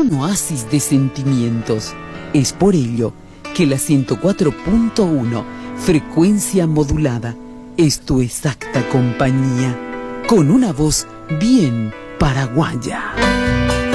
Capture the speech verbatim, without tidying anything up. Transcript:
un oasis de sentimientos. Es por ello que la ciento cuatro punto uno, frecuencia modulada, es tu exacta compañía, con una voz bien paraguaya.